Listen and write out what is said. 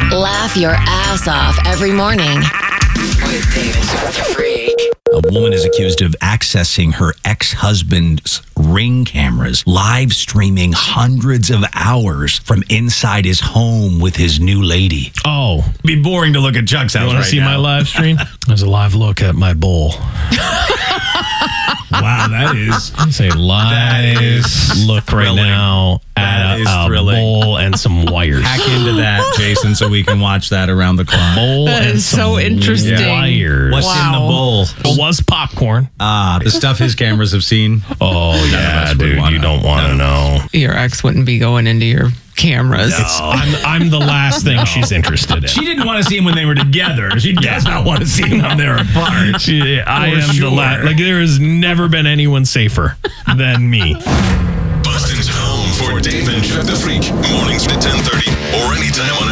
Laugh your ass off every morning with Dave and Chuck the Freak. A woman is accused of accessing her ex-husband's Ring cameras, live streaming hundreds of hours from inside his home with his new lady. Oh, It'd be boring to look at Chuck's house you want right to see now. my live stream? There's a live look at my bowl. Wow, that is. It's a live look right thrilling. now That at is a thrilling. bowl and some wires. Hack into that, Jason, so we can watch that around the clock. Bowl That and is so some interesting. wires. What's in the Wow. bowl? It was popcorn. The stuff his cameras have seen. Oh, yeah, us would dude. wanna You don't want to know. Your ex wouldn't be going into your cameras. I'm the last thing she's interested in. She didn't want to see him when they were together. She does not want to see him when they're apart. I For am sure. the last. Like, there has never been anyone safer than me. Boston's home for Dave and Chuck the Freak. Mornings at 10:30 or anytime on